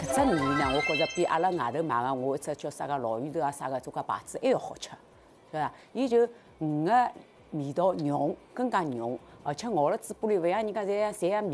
搿只面呢，我觉着比阿拉外头买个我一只叫啥个老芋头啊啥个做个牌子还要好吃，对伐？伊就鱼个味道浓，更加浓，而且熬了嘴巴里勿像人家侪像